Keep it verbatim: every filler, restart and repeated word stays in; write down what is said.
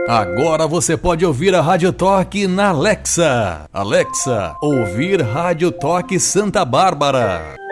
Agora você pode ouvir a Rádio Toque na Alexa. Alexa, ouvir Rádio Toque Santa Bárbara.